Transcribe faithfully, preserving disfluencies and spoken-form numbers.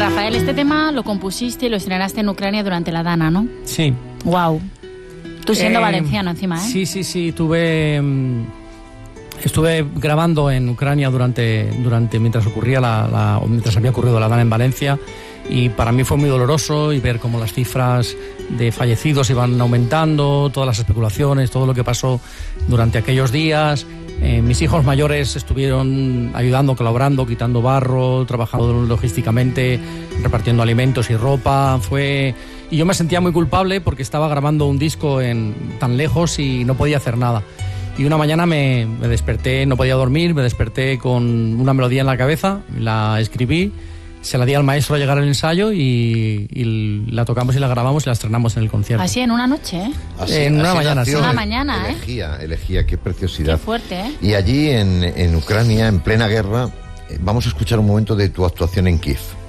Rafael, este tema lo compusiste y lo estrenaste en Ucrania durante la Dana, ¿no? Sí. Wow. Tú siendo Eh, valenciano encima, ¿eh? Sí, sí, sí. Tuve, mm, estuve grabando en Ucrania durante, durante mientras ocurría la, la, o mientras había ocurrido la Dana en Valencia, y para mí fue muy doloroso y ver cómo las cifras de fallecidos iban aumentando, todas las especulaciones, todo lo que pasó durante aquellos días. Eh, mis hijos mayores estuvieron ayudando, colaborando, quitando barro, trabajando logísticamente, repartiendo alimentos y ropa. Fue... Y yo me sentía muy culpable porque estaba grabando un disco en, tan lejos y no podía hacer nada. Y una mañana me, me desperté, no podía dormir, me desperté con una melodía en la cabeza, la escribí, se la di al maestro al llegar al ensayo y, y la tocamos y la grabamos y la estrenamos en el concierto. Así en una noche, ¿eh? Así, en una así mañana, nació sí. Una mañana, ¿eh? Elegía, elegía, qué preciosidad. Qué fuerte, ¿eh? Y allí en, en Ucrania, en plena guerra, vamos a escuchar un momento de tu actuación en Kiev.